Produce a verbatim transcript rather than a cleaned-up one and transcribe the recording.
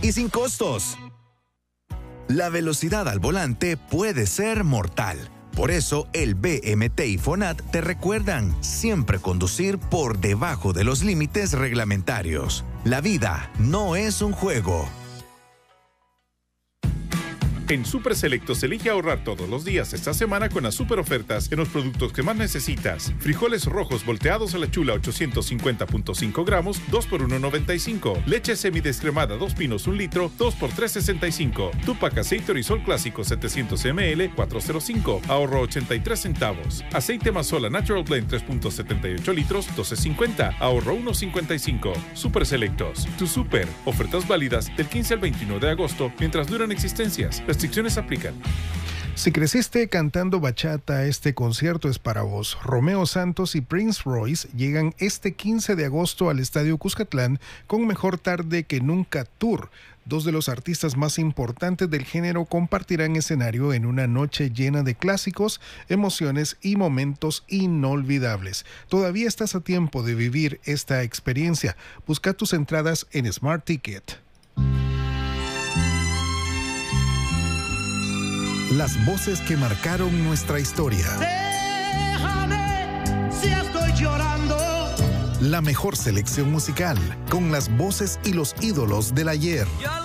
y sin costos. La velocidad al volante puede ser mortal. Por eso, el B M T y FONAT te recuerdan siempre conducir por debajo de los límites reglamentarios. La vida no es un juego. En Super Selectos elige ahorrar todos los días esta semana con las super ofertas en los productos que más necesitas. Frijoles rojos volteados a la chula ochocientos cincuenta punto cinco gramos, dos por uno noventa y cinco. Leche semidescremada dos pinos un litro, dos por tres sesenta y cinco. Tupac aceite Orisol clásico setecientos mililitros, cuatro cero cinco, ahorro ochenta y tres centavos. Aceite Mazola Natural Blend tres punto setenta y ocho litros, doce cincuenta, ahorro uno cincuenta y cinco. Super Selectos, tu super. Ofertas válidas del quince al veintiuno de agosto mientras duran existencias. Restricciones aplican. Si creciste cantando bachata, este concierto es para vos. Romeo Santos y Prince Royce llegan este quince de agosto al Estadio Cuscatlán con Mejor Tarde que Nunca Tour. Dos de los artistas más importantes del género compartirán escenario en una noche llena de clásicos, emociones y momentos inolvidables. Todavía estás a tiempo de vivir esta experiencia. Busca tus entradas en Smart Ticket. Las voces que marcaron nuestra historia. Déjame si estoy llorando. La mejor selección musical, con las voces y los ídolos del ayer. Ya